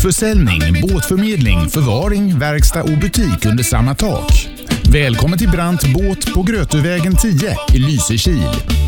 båtförsäljning, båtförmedling, förvaring, verkstad och butik under samma tak. Välkommen till Brandt Båt på Grötövägen 10 i Lysekil.